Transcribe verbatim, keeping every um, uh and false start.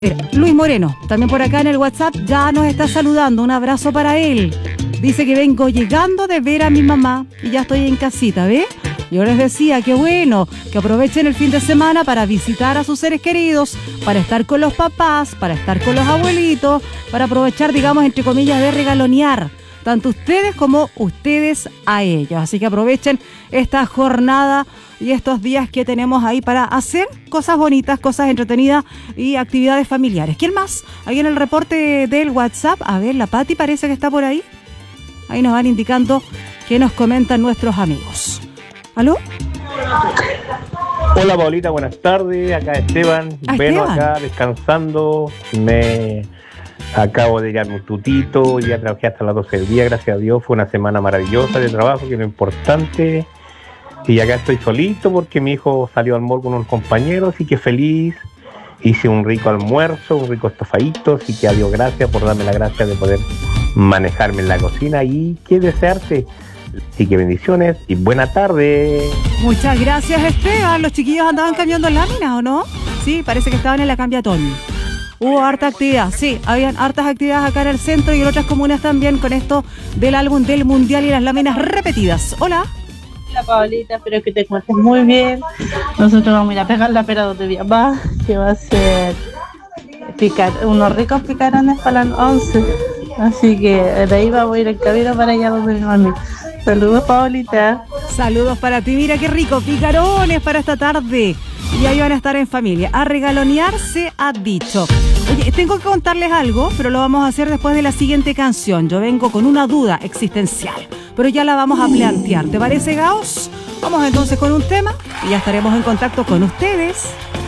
Mira, Luis Moreno, también por acá en el WhatsApp, ya nos está saludando. Un abrazo para él. Dice que vengo llegando de ver a mi mamá y ya estoy en casita, ¿ve? Yo les decía, qué bueno, que aprovechen el fin de semana para visitar a sus seres queridos, para estar con los papás, para estar con los abuelitos, para aprovechar, digamos, entre comillas, de regalonear, tanto ustedes como ustedes a ellos. Así que aprovechen esta jornada y estos días que tenemos ahí para hacer cosas bonitas, cosas entretenidas y actividades familiares. ¿Quién más? Ahí en el reporte del WhatsApp, a ver, la Pati parece que está por ahí. Ahí nos van indicando qué nos comentan nuestros amigos. ¿Aló? Hola Paulita, buenas tardes. Acá Esteban. Ah, Bueno, Esteban. acá descansando. Me acabo de llegar un tutito. Ya trabajé hasta las doce del día, gracias a Dios. Fue una semana maravillosa de trabajo, que es lo importante. Y acá estoy solito porque mi hijo salió al mall con unos compañeros, así que feliz. Hice un rico almuerzo, un rico estofadito, así que a Dios gracias por darme la gracia de poder manejarme en la cocina y qué desearte. Así que bendiciones y buena tarde. Muchas gracias, Esteban. Los chiquillos andaban cambiando láminas, ¿o no? Sí, parece que estaban en la cambiatón. Hubo harta actividad, sí, habían hartas actividades acá en el centro y en otras comunas también con esto del álbum del Mundial y las láminas repetidas. Hola. Hola Paulita, espero que te encuentres muy bien. Nosotros vamos a ir a pegar la pera donde mi mamá, que va a ser picar, unos ricos picarones para las once. Así que de ahí vamos a ir en camino para allá donde mi mami. Saludos Paulita. Saludos para ti, mira qué rico, picarones para esta tarde. Y ahí van a estar en familia. A regalonear se ha dicho. Oye, tengo que contarles algo, pero lo vamos a hacer después de la siguiente canción. Yo vengo con una duda existencial, pero ya la vamos a plantear. ¿Te parece, Gaos? Vamos entonces con un tema y ya estaremos en contacto con ustedes.